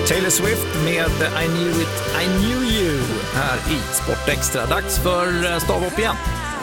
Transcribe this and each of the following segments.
Taylor Swift med I knew you här i Sportextra. Dags för stavhopp igen.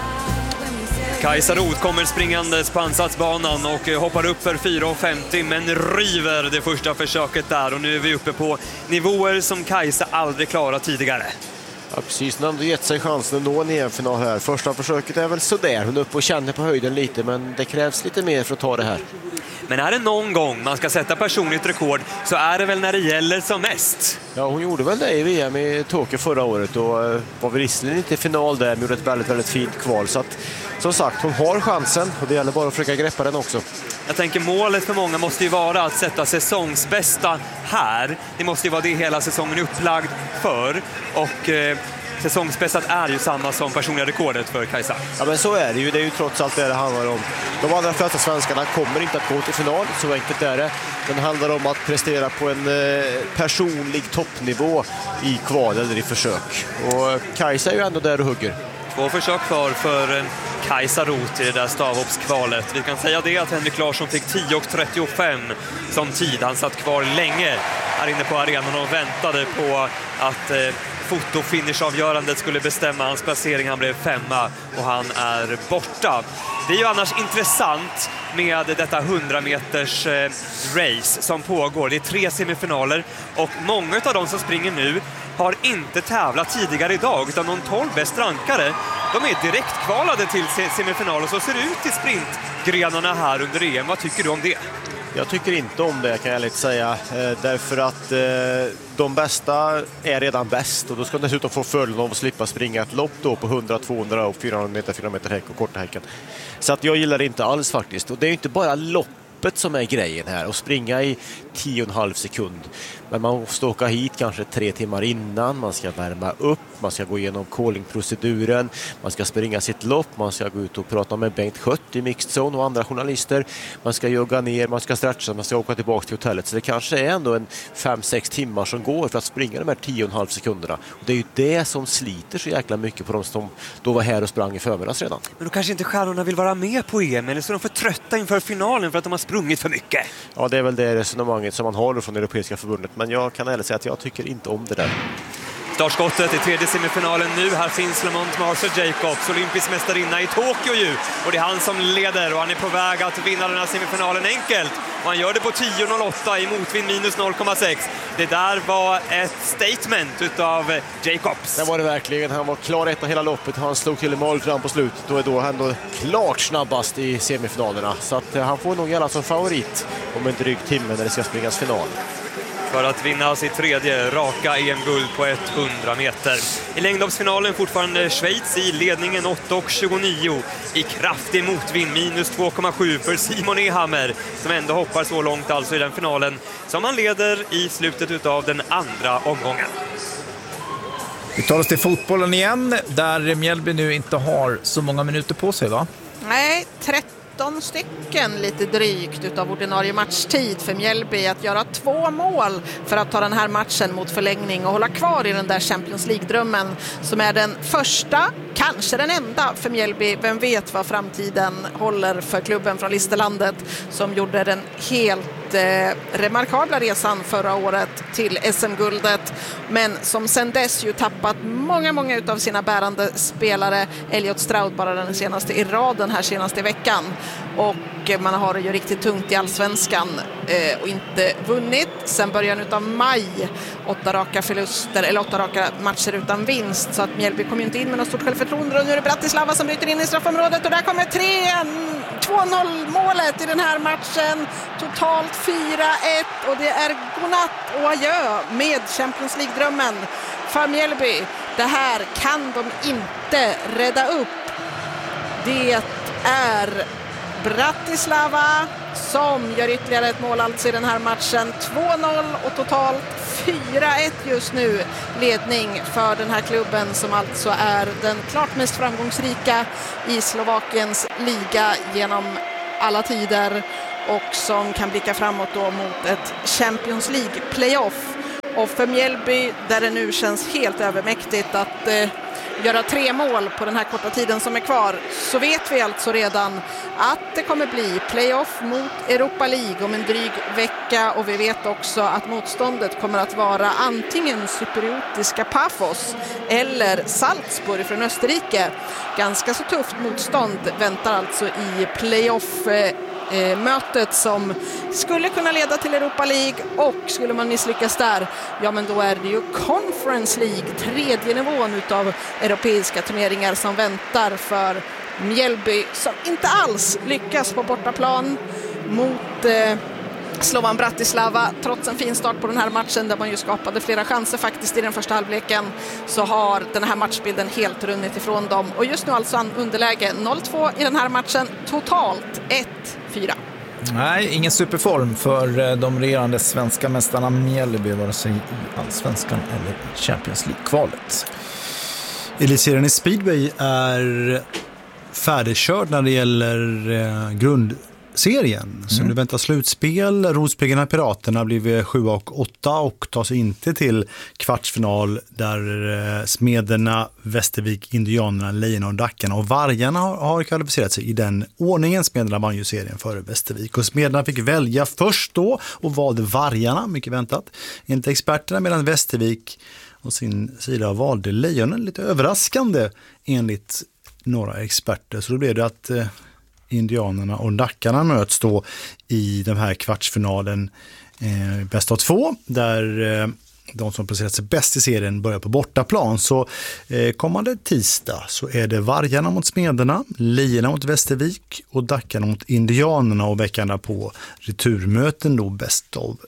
Kajsa Roth kommer springandes på ansatsbanan och hoppar upp för 4,50 men river det första försöket där. Och nu är vi uppe på nivåer som Kajsa aldrig klarat tidigare. Ja, precis. Hon har gett sig chansen att nå en EM-final här. Första försöket är väl sådär. Hon är uppe och känner på höjden lite, men det krävs lite mer för att ta det här. Men är det någon gång man ska sätta personligt rekord så är det väl när det gäller som mest. Ja, hon gjorde väl det i VM i Tokyo förra året och var väl visserligen inte i final där, men gjorde ett väldigt, väldigt fint kval. Så att, som sagt, hon har chansen och det gäller bara att försöka greppa den också. Jag tänker målet för många måste ju vara att sätta säsongsbästa här. Det måste ju vara det hela säsongen upplagd för och säsongsbästat är ju samma som personliga rekordet för Kajsa. Ja, men så är det ju. Det är ju trots allt det handlar om. De allra flesta svenskarna kommer inte att gå till final, så enkelt är det. Men det handlar om att prestera på en personlig toppnivå i kval eller i försök. Och Kajsa är ju ändå där och hugger. 2 försök kvar för Kajsa Roth i det där stavhoppskvalet. Vi kan säga det att Henrik Larsson fick 10,35 som tid. Han satt kvar länge här inne på arenan och väntade på att fotofinishavgörandet skulle bestämma hans placering. Han blev 5:a och han är borta. Det är ju annars intressant med detta 100 meters race som pågår. Det är 3 semifinaler och många av de som springer nu har inte tävlat tidigare idag, utan de 12 bäst rankade, de är direkt kvalade till semifinal och så ser det ut i sprintgrenarna här under EM. Vad tycker du om det? Jag tycker inte om det, kan jag lite säga, därför att de bästa är redan bäst och då ska de dessutom få följden av att slippa springa ett lopp då på 100, 200 och 400 meter häck och korta häcken. Så att jag gillar det inte alls faktiskt. Och det är ju inte bara loppet som är grejen här, och springa i 10,5 sekund. Men man måste åka hit kanske 3 timmar innan, man ska värma upp, man ska gå igenom callingproceduren, man ska springa sitt lopp, man ska gå ut och prata med Bengt Schött i Mixed Zone och andra journalister, man ska jogga ner, man ska stretcha, man ska åka tillbaka till hotellet. Så det kanske är ändå en 5-6 timmar som går för att springa de här 10,5 sekunderna. Och det är ju det som sliter så jäkla mycket på de som då var här och sprang i förmiddags redan. Men då kanske inte stjärnorna vill vara med på EM, eller så är de för trötta inför finalen för att de har sprungit för mycket. Ja, det är väl det resonemanget som man har från Europeiska förbundet. Men jag kan ärligt säga att jag tycker inte om det där. Startskottet i 3:e semifinalen nu. Här finns Lamont Marshall-Jacobs, olympisk mästarinna i Tokyo ju. Och det är han som leder och han är på väg att vinna den här semifinalen enkelt. Och han gör det på 10,08 i motvind minus 0,6. Det där var ett statement utav Jacobs. Det var det verkligen. Han var klar ett av hela loppet. Han slog till mål fram på slutet och är då ändå klart snabbast i semifinalerna. Så att han får nog gärna som favorit om en dryg timme när det ska springas final. För att vinna sitt 3:e raka EM-guld på 100 meter. I längdhoppsfinalen fortfarande Schweiz i ledningen 8,29 i kraftig motvind minus 2,7 för Simon Ehammer som ändå hoppar så långt alltså i den finalen som han leder i slutet av den andra omgången. Vi tar oss till fotbollen igen där Mjällby nu inte har så många minuter på sig, va? Nej, 13 stycken lite drygt utav ordinarie matchtid för Mjällby att göra 2 mål för att ta den här matchen mot förlängning och hålla kvar i den där Champions League-drömmen som är den första, kanske den enda för Mjällby. Vem vet vad framtiden håller för klubben från Listerlandet som gjorde den helt remarkabla resan förra året till SM-guldet, men som sen dess ju tappat många utav sina bärande spelare. Elliot Stroud bara den senaste i raden här senaste veckan, och man har det ju riktigt tungt i Allsvenskan och inte vunnit sen början utav maj. 8 raka förluster eller 8 raka matcher utan vinst, så att Mjällby kommer inte in med något stort självförtroende. Och nu är det Bratislava som bryter in i straffområdet och där kommer 2-0 målet i den här matchen. Totalt 4-1 och det är godnatt och adjö med Champions League-drömmen för Mjällby. Det här kan de inte rädda upp. Det är Bratislava som gör ytterligare ett mål alltså i den här matchen. 2-0 och totalt 4-1 just nu ledning för den här klubben som alltså är den klart mest framgångsrika i Slovakiens liga genom alla tider och som kan blicka framåt då mot ett Champions League playoff. Och för Mjällby där det nu känns helt övermäktigt att göra 3 mål på den här korta tiden som är kvar, så vet vi alltså redan att det kommer bli playoff mot Europa League om en dryg vecka, och vi vet också att motståndet kommer att vara antingen cypriotiska Pafos eller Salzburg från Österrike. Ganska så tufft motstånd väntar alltså i playoff-mötet som skulle kunna leda till Europa League, och skulle man misslyckas där, ja men då är det ju Conference League, 3:e nivån utav europeiska turneringar som väntar för Mjällby, som inte alls lyckas på bortaplan mot Slovan Bratislava. Trots en fin start på den här matchen där man ju skapade flera chanser faktiskt i den första halvleken, så har den här matchbilden helt runnit ifrån dem. Och just nu alltså underläge 0-2 i den här matchen, totalt 1-4. Nej, ingen superform för de regerande svenska mästarna Mjällby, vare sig i Allsvenskan eller Champions League-kvalet. Elitserien i speedway är färdigkörd när det gäller grundserien. Så nu väntar slutspel. Rospiggarna Piraterna blir 7 och 8 och tar sig inte till kvartsfinal, där Smederna, Västervik, Indianerna, Lejonen och Dackarna och Vargarna har kvalificerat sig i den ordningen. Smederna vann ju serien före Västervik, och Smederna fick välja först då och valde Vargarna, mycket väntat, enligt experterna, medan Västervik och sin sida valde Lejonen, lite överraskande enligt några experter. Så då blev det att Indianerna och Dackarna möts då i den här kvartsfinalen bäst av 2, där de som placerat sig bäst i serien börjar på bortaplan. Så kommande tisdag så är det Vargarna mot Smederna, Lejonen mot Västervik och Dackarna mot Indianerna, och veckan på returmöten då bäst av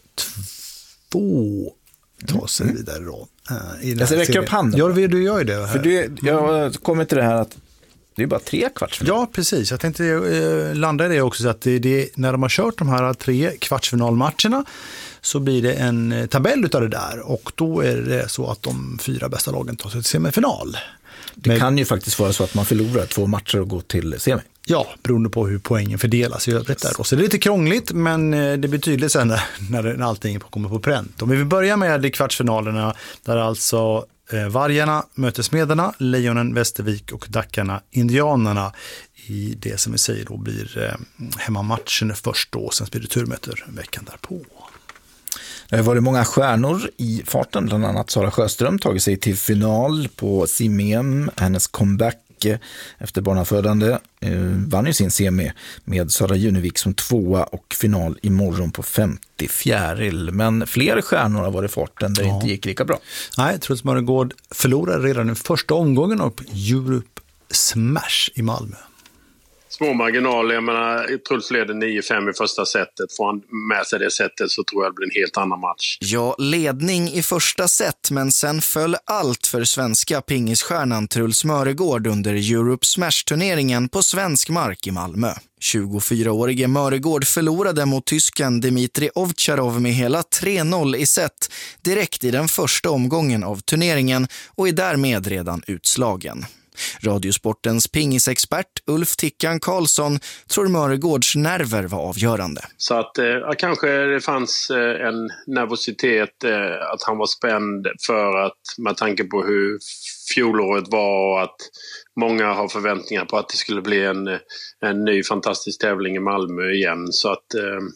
2 tar sig vidare då. Jag ska räcka upp handen. Ja, du gör ju det. Här. För jag kommer till det här att det är bara 3 kvartsfinaler. Ja, precis. Jag tänkte landa i det också, så att det, när de har kört de här 3 kvartsfinalmatcherna så blir det en tabell utav det där, och då är det så att de 4 bästa lagen tar sig till semifinal. Det kan ju faktiskt vara så att man förlorar 2 matcher och går till semi. Ja, beroende på hur poängen fördelas i övrigt där. Så det är lite krångligt, men det blir tydligt sen när allting kommer på pränt. Om vi vill börja med kvartsfinalerna, där alltså Vargarna möter Smederna, Lejonen Västervik och Dackarna Indianerna i det som vi säger då blir hemmamatchen först då, sen blir det turmöter veckan därpå. Det har varit många stjärnor i farten, bland annat Sara Sjöström tagit sig till final på sim-EM. Hennes comeback efter barnafödande vann ju sin semi med Sara Junevik som 2:a och final imorgon på 50 fjäril. Men fler stjärnor har varit i farten där det inte gick lika bra. Nej, Truls Mörgård förlorade redan den första omgången av Europe Smash i Malmö. Små marginaler, jag menar, Truls leder 9-5 i första setet. Får han med sig det setet så tror jag det blir en helt annan match. Ja, ledning i första set, men sen föll allt för svenska pingisstjärnan Truls Mörgård under Europe Smash-turneringen på svensk mark i Malmö. 24-årige Mörgård förlorade mot tysken Dmitri Ovtcharov med hela 3-0 i set direkt i den första omgången av turneringen och är därmed redan utslagen. Radiosportens pingisexpert Ulf Tickan Karlsson tror Mörgårds nerver var avgörande. Så att kanske det fanns en nervositet, att han var spänd för att, med tanke på hur fjolåret var, och att många har förväntningar på att det skulle bli en ny fantastisk tävling i Malmö igen. Så att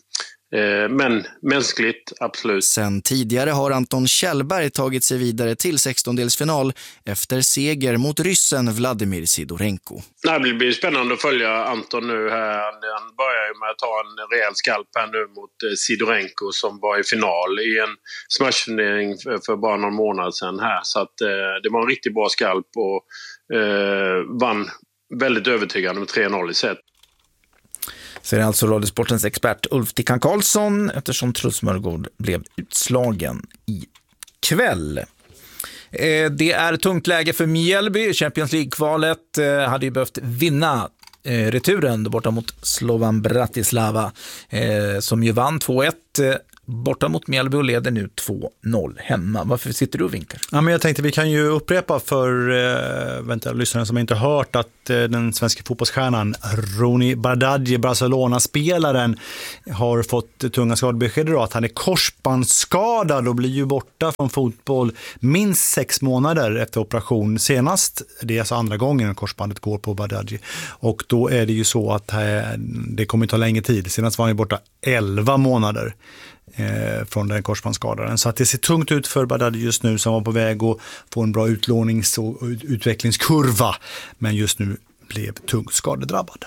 men mänskligt, absolut. Sen tidigare har Anton Kjellberg tagit sig vidare till 16-delsfinal efter seger mot ryssen Vladimir Sidorenko. Det blir spännande att följa Anton nu här. Han börjar ju med att ta en rejäl skalp här nu mot Sidorenko som var i final i en smashturnering för bara någon månad sedan här. Så att det var en riktigt bra skalp och vann väldigt övertygande med 3-0 i set. Så det är alltså Radiosportens expert Ulf Tickan Karlsson, eftersom Truls Mörgård blev utslagen i kväll. Det är tungt läge för Mjällby. Champions League-kvalet hade ju behövt vinna returen borta mot Slovan Bratislava som ju vann 2-1 borta mot Mjällby och leder nu 2-0 hemma. Varför sitter du och vinkar? Ja, men jag tänkte vi kan ju upprepa för lyssnare som inte hört att den svenska fotbollsstjärnan Rony Bardghji, Barcelona-spelaren, har fått tunga skadebesked idag att han är korsbandsskadad och blir ju borta från fotboll minst 6 månader efter operation. Senast, det är alltså andra gången korsbandet går på Bardghji, och då är det ju så att det kommer ta längre tid. Senast var han borta 11 månader från den korsbandsskadaren. Så att det ser tungt ut för Bardghji just nu, som var på väg att få en bra utlånings- och utvecklingskurva, men just nu blev tungt skadedrabbad.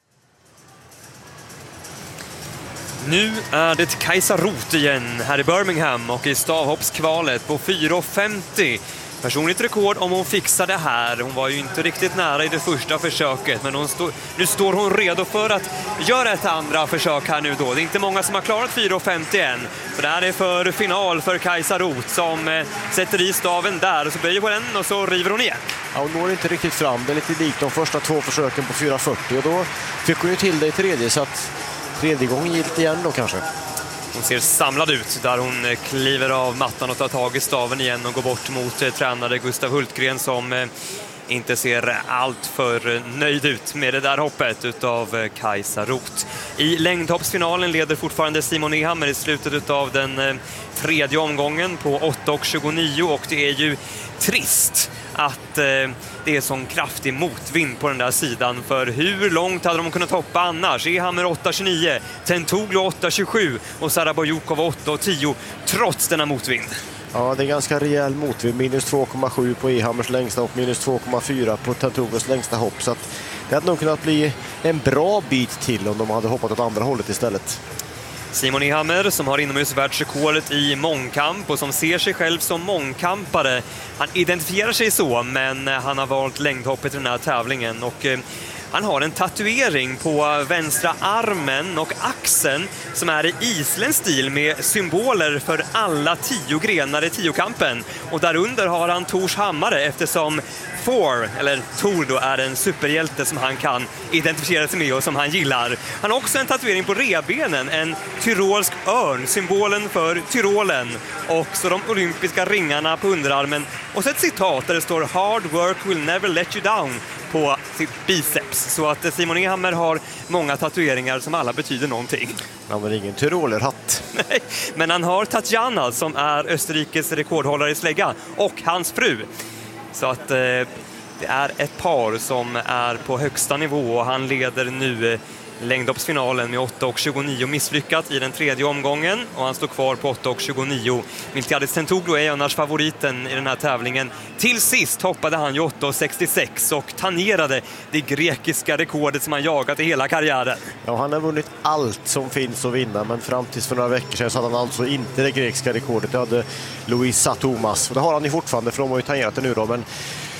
Nu är det Kajsa Roth igen här i Birmingham och i stavhoppskvalet på 4,50. Personligt rekord om hon fixar det här. Hon var ju inte riktigt nära i det första försöket, men nu står hon redo för att göra ett andra försök här nu då. Det är inte många som har klarat 4,50 än. Så det här är för final för Kajsa Roth som sätter i staven där och så böjer på den och så river hon igen. Ja, hon når inte riktigt fram. Det är lite likt de första 2 försöken på 4,40 och då fick hon ju till det i tredje, så att tredje gången gick igen då kanske. Hon ser samlad ut där hon kliver av mattan och tar tag i staven igen och går bort mot tränare Gustav Hultgren som inte ser allt för nöjd ut med det där hoppet utav Kajsa Roth. I längdhoppsfinalen leder fortfarande Simon Ehammer i slutet av den tredje omgången på 8,29 och det är ju trist att det är sån kraftig motvind på den där sidan, för hur långt hade de kunnat hoppa annars? Ehammer 8,29, Tentoglu 8,27 och Sarabojukov 8,10 trots denna motvind. Ja, det är ganska rejäl motvind. Minus 2,7 på Ehammers längsta hopp, minus 2,4 på Tentoglus längsta hopp. Så att det hade nog kunnat bli en bra bit till om de hade hoppat åt andra hållet istället. Simon Ehammer som har inomhusvärldsrekordet i mångkamp och som ser sig själv som mångkampare. Han identifierar sig så, men han har valt längdhoppet i den här tävlingen och han har en tatuering på vänstra armen och axeln som är i isländsk stil med symboler för alla 10 grenar i 10-kampen. Och därunder har han Tors hammare eftersom Thor, eller Thor då, är en superhjälte som han kan identifiera sig med och som han gillar. Han har också en tatuering på rebenen, en tyrolsk örn, symbolen för Tyrolen, och så de olympiska ringarna på underarmen och så ett citat där det står "Hard work will never let you down" på sitt biceps. Så att Simon Ehammer har många tatueringar som alla betyder någonting. Han har ingen tyrolerhatt. Nej, men han har Tatjana som är Österrikes rekordhållare i slägga och hans fru. Så att det är ett par som är på högsta nivå och han leder nu längdhoppsfinalen med 8,29 misslyckat i den tredje omgången och han står kvar på 8,29. Miltiadis Tentoglu är annars favoriten i den här tävlingen. Till sist hoppade han ju 8,66 och tangerade det grekiska rekordet som han jagat i hela karriären. Ja, han har vunnit allt som finns att vinna, men fram tills för några veckor sedan så hade han alltså inte det grekiska rekordet. Det hade Luis Satomas och det har han ju fortfarande, för de har ju tangerat det nu då. Men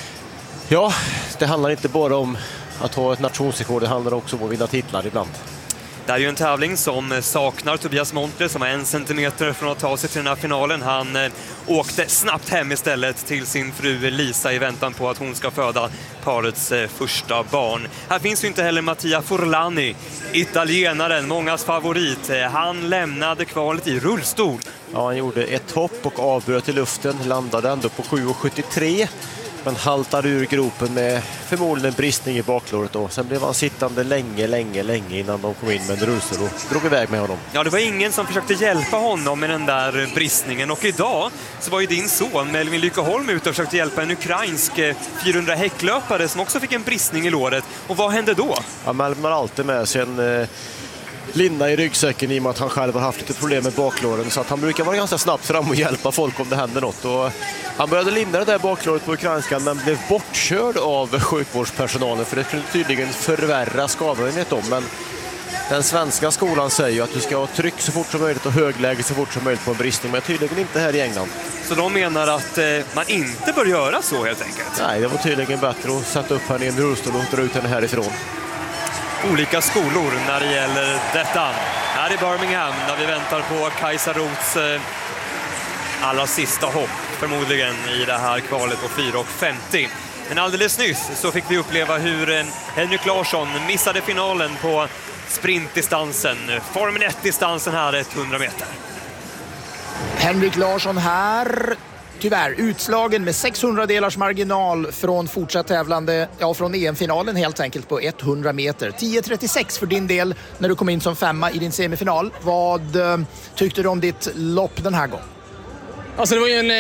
ja, det handlar inte bara om att ha ett nationsrekord, det handlar också om att vinna titlar ibland. Det är ju en tävling som saknar Tobias Montler som är 1 centimeter från att ta sig till den här finalen. Han åkte snabbt hem istället till sin fru Lisa i väntan på att hon ska föda parets första barn. Här finns ju inte heller Mattia Forlani, italienaren, mångas favorit. Han lämnade kvalet i rullstol. Ja, han gjorde ett hopp och avbröt i luften, landade ändå på 7,73. Men haltade ur gropen med förmodligen en bristning i baklåret då. Sen blev han sittande länge innan de kom in med en rullstol och drog iväg med honom. Ja, det var ingen som försökte hjälpa honom med den där bristningen. Och idag så var ju din son Melvin Lyckeholm ute och försökte hjälpa en ukrainsk 400 häcklöpare som också fick en bristning i låret. Och vad hände då? Ja, Melvin har alltid med sig en linda i ryggsäcken i och med att han själv har haft lite problem med baklåren, så att han brukar vara ganska snabbt fram och hjälpa folk om det händer något. Och han började linda det där baklåret på ukrainskan men blev bortkörd av sjukvårdspersonalen för det kunde tydligen förvärra skador enligt dem. Men den svenska skolan säger ju att du ska ha tryck så fort som möjligt och högläge så fort som möjligt på en bristning, men tydligen inte här i England. Så de menar att man inte bör göra så helt enkelt? Nej, det var tydligen bättre att sätta upp henne i en rullstol och dra ut henne härifrån. Olika skolor när det gäller detta. Här i Birmingham när vi väntar på Kajsa Roths allra sista hopp förmodligen i det här kvalet på 4,50. Men alldeles nyss så fick vi uppleva hur Henrik Larsson missade finalen på sprintdistansen. Formel 1-distansen här 100 meter. Henrik Larsson här. Tyvärr utslagen med 600-delars marginal från fortsatt tävlande, från EM-finalen helt enkelt på 100 meter. 10.36 för din del när du kom in som 5:a i din semifinal. Vad tyckte du om ditt lopp den här gången? Alltså det var ju